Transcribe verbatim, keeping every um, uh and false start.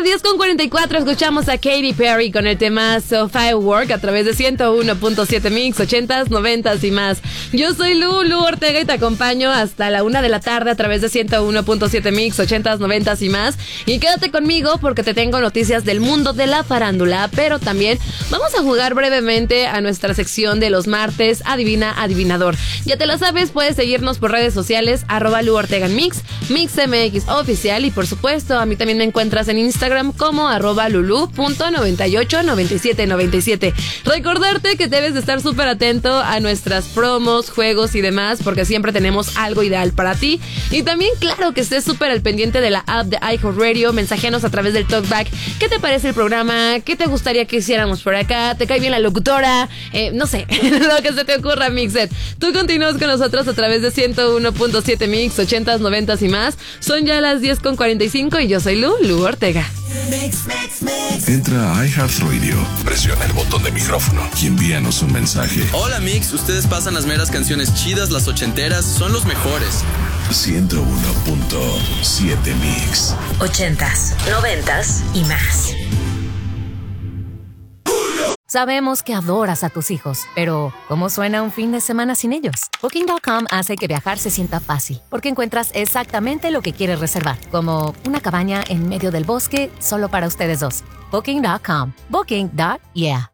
diez con cuarenta y cuatro escuchamos a Katy Perry con el tema So Firework a través de ciento uno punto siete Mix, ochentas, noventas y más. Yo soy Lu, Lu Ortega y te acompaño hasta la una de la tarde a través de ciento uno punto siete Mix, ochentas, noventas y más. Y quédate conmigo porque te tengo noticias del mundo de la farándula, pero también vamos a jugar brevemente a nuestra sección de los martes Adivina Adivinador. Ya te lo sabes, puedes seguirnos por redes sociales, arroba Lu Ortega en Mix, MixMX Oficial, y por supuesto a mí también me encuentras en Instagram como arroba lulu punto noventa y ocho noventa y siete noventa y siete. Recordarte que debes de estar súper atento a nuestras promos, juegos y demás, porque siempre tenemos algo ideal para ti. Y también, claro, que estés súper al pendiente de la app de iHeartRadio, mensajenos a través del TalkBack. ¿Qué te parece el programa? ¿Qué te gustaría que hiciéramos por acá? ¿Te cae bien la locutora? Eh, no sé, lo que se te ocurra, Mixet. Tú continúas con nosotros a través de ciento uno punto siete Mix, ochentas, noventas y más. Son ya las diez con cuarenta y cinco y yo soy Lu, Lu Ortega. Mix, mix, mix. Entra a iHeartRadio, presiona el botón de micrófono y envíanos un mensaje. Hola Mix, ustedes pasan las meras canciones chidas, las ochenteras, son los mejores. ciento uno punto siete Mix. Ochentas, noventas y más. Sabemos que adoras a tus hijos, pero ¿cómo suena un fin de semana sin ellos? Booking punto com hace que viajar se sienta fácil, porque encuentras exactamente lo que quieres reservar, como una cabaña en medio del bosque solo para ustedes dos. Booking punto com. Booking. Yeah.